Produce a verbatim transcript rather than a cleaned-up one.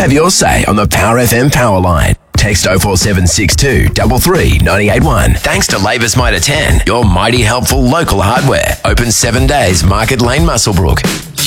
Have your say on the Power F M Power Line. Text oh four seven six two, three three, nine eight one. Thanks to Labour's Mitre ten, your mighty helpful local hardware. Open seven days, Market Lane, Muswellbrook.